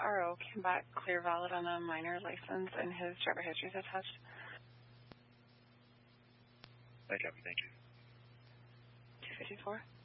RO came back clear valid on a minor license and his driver history is attached. I copy, thank you. 254.